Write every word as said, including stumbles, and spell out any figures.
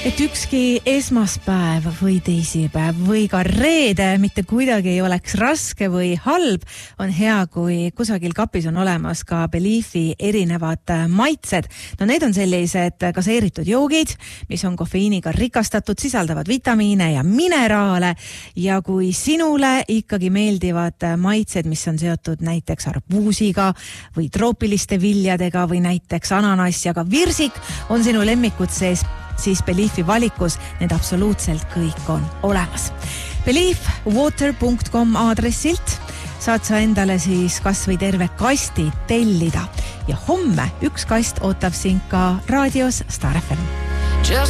et ükski esmaspäev või teisipäev või ka reede mitte kuidagi ei oleks raske või halb, on hea, kui kusagil kapis on olemas ka Beliefi erinevad maitsed. No need on sellised gaseeritud joogid, mis on kofeiiniga rikastatud, sisaldavad vitamiine ja mineraale, ja kui sinule ikkagi meeldivad maitsed, mis on seotud näiteks arbuusiga või troopiliste viljadega või näiteks ananas ja ka virsik on sinu lemmikud sees, siis Beliefi valikus need absoluutselt kõik on olemas. belief water punkt com aadressilt saad sa endale siis kas või terve kasti tellida ja homme üks kast ootab sind ka raadios Star F M.